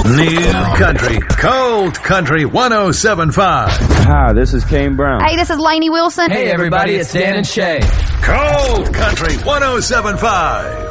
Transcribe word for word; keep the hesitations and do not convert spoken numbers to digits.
New Country, Cold Country one oh seven point five. Hi, this is Kane Brown. Hey, this is Lainey Wilson. Hey, everybody, it's Dan and Shay. Cold Country one oh seven point five.